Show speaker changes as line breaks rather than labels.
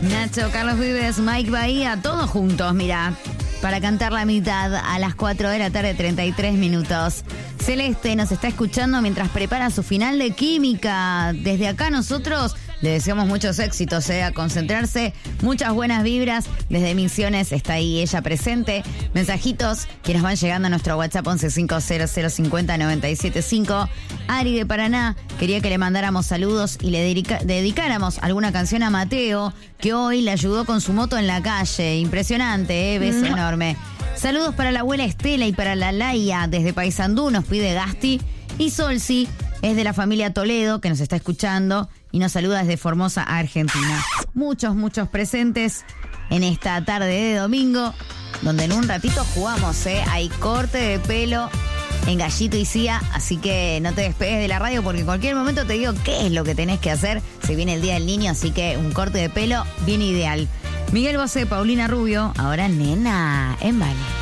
Nacho, Carlos Vives, Mike Bahía, todos juntos, mira, para cantar la mitad a las 4 de la tarde, 33 minutos. Celeste nos está escuchando mientras prepara su final de química. Desde acá nosotros le deseamos muchos éxitos, a concentrarse, muchas buenas vibras. Desde Misiones está ahí ella presente. Mensajitos que nos van llegando a nuestro WhatsApp 1150050975. Ari de Paraná quería que le mandáramos saludos y le dedicáramos alguna canción a Mateo, que hoy le ayudó con su moto en la calle. Impresionante, beso enorme. Saludos para la abuela Estela y para la Laia desde Paysandú, nos pide Gasti. Y Solsi es de la familia Toledo, que nos está escuchando y nos saluda desde Formosa, Argentina. Muchos presentes en esta tarde de domingo, donde en un ratito jugamos, Hay corte de pelo en Gallito y Cía, así que no te despegues de la radio porque en cualquier momento te digo qué es lo que tenés que hacer. Se viene el Día del Niño, así que un corte de pelo bien ideal. Miguel Bosé, Paulina Rubio, ahora Nena en Vale.